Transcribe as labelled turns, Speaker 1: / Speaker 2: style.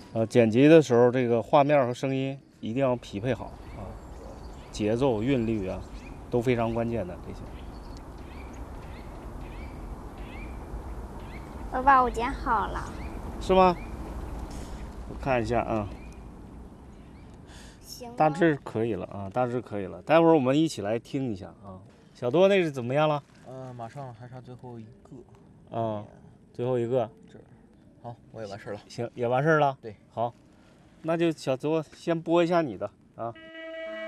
Speaker 1: 剪辑的时候这个画面和声音一定要匹配好啊，节奏、韵律啊都非常关键的这些。
Speaker 2: 爸爸，我剪好了。
Speaker 1: 是吗？我看一下啊。
Speaker 2: 行。
Speaker 1: 大致可以了啊，大致可以了。待会儿我们一起来听一下啊。小多那是怎么样了？
Speaker 3: 马上还差最后一个。
Speaker 1: 啊，最后一个。
Speaker 3: 这，好，我也完事了。
Speaker 1: 行，也完事了。
Speaker 3: 对，
Speaker 1: 好，那就小多先播一下你的啊。